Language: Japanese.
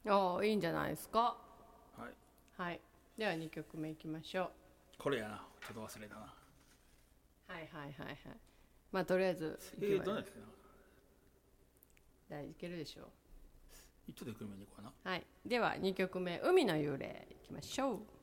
ああ、いいんじゃないですか。 はい。 はい。では2曲目いきましょう。 これやな。ちょっと忘れたな。 はいはいはいはい。まあとりあえずいけばいい。 どうですか。 大丈夫、いけるでしょちょっとゆっくりめにいこうかな。 う。はい。では2曲目、海の幽霊いきましょう。